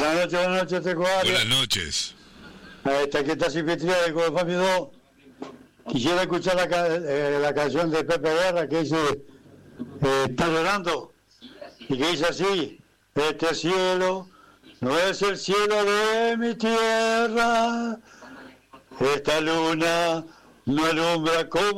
buenas noches, Tecuario. Buenas noches. Esta que está Silvestría de Codofami 2. Quisiera escuchar la canción de Pepe Guerra que dice está llorando y que dice así: este cielo no es el cielo de mi tierra, esta luna no alumbra como